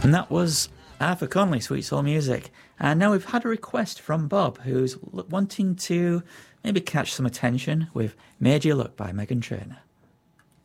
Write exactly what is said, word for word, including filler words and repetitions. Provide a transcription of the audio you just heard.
And that was Arthur Conley, Sweet Soul Music. And now we've had a request from Bob, who's wanting to maybe catch some attention with Made You Look by Meghan Trainor.